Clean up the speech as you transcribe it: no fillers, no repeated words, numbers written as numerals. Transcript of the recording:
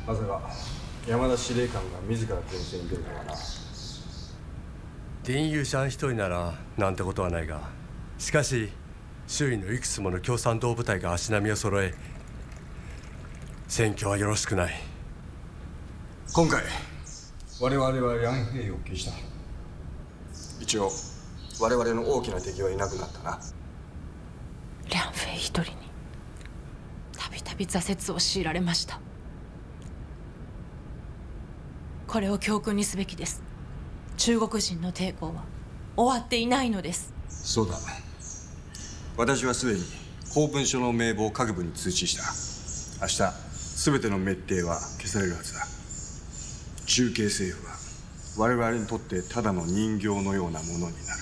まさか山田司令官が自ら前線に出るとはな。 林友シャン一人ならなんてことはないが、しかし周囲のいくつもの共産党部隊が足並みを揃え、戦況はよろしくない。 今回我々は両兵を消した。一応我々の大きな敵はいなくなったな。 両兵一人にたびたび挫折を強いられました。これを教訓にすべきです。中国人の抵抗は終わっていないのです。 そうだ。私はすでに公文書の名簿を各部に通知した。明日全ての滅帝は消されるはずだ。中継政府は我々にとってただの人形のようなものになる。